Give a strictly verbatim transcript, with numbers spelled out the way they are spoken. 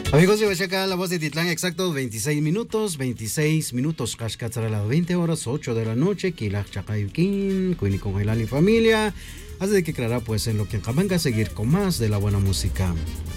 Amigos de Huachaca, la voz de Titlán, exacto veintiséis minutos, veintiséis minutos, Cascatzara, las veinte horas, ocho de la noche, Quilaj Chacayuquín, Cuini con y familia. Así de que, claro, pues en lo que acaban de seguir con más de la buena música.